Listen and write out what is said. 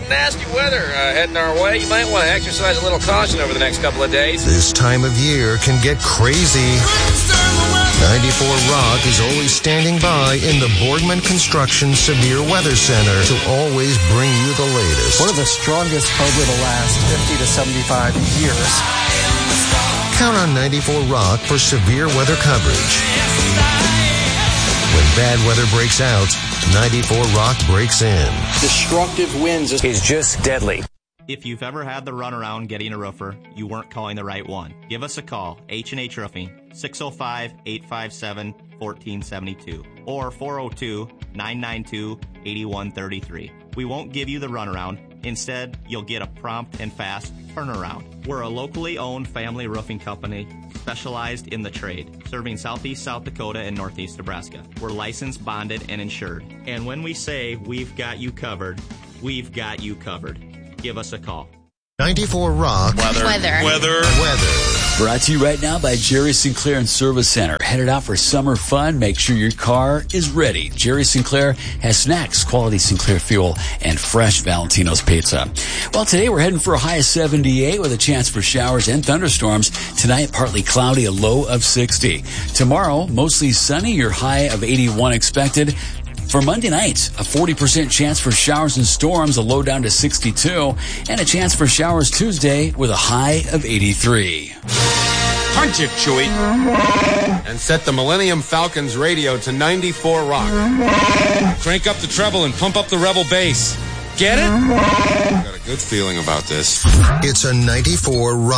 nasty weather heading our way. You might want to exercise a little caution over the next couple of days. This time of year can get crazy. 94 Rock is always standing by in the Boardman Construction Severe Weather Center to always bring you the latest. One of the strongest over the last 50 to 75 years. Count on 94 Rock for severe weather coverage. When bad weather breaks out, 94 Rock breaks in. Destructive winds is just deadly. If you've ever had the runaround getting a roofer, you weren't calling the right one. Give us a call, H&H Roofing, 605-857-1472 or 402-992-8133. We won't give you the runaround. Instead, you'll get a prompt and fast turnaround. We're a locally owned family roofing company specialized in the trade, serving southeast South Dakota and northeast Nebraska. We're licensed, bonded, and insured. And when we say we've got you covered, we've got you covered. Give us a call. 94 Rock. Weather. Brought to you right now by Jerry Sinclair and Service Center. Headed out for summer fun? Make sure your car is ready. Jerry Sinclair has snacks, quality Sinclair fuel, and fresh Valentino's pizza. Well, today we're heading for a high of 78 with a chance for showers and thunderstorms. Tonight, partly cloudy, a low of 60. Tomorrow, mostly sunny, your high of 81 expected. For Monday night, a 40% chance for showers and storms, a low down to 62, and a chance for showers Tuesday with a high of 83. Punch it, Chewie. And set the Millennium Falcons radio to 94 Rock. Crank up the treble and pump up the Rebel bass. Get it? Got a good feeling about this. It's a 94 Rock.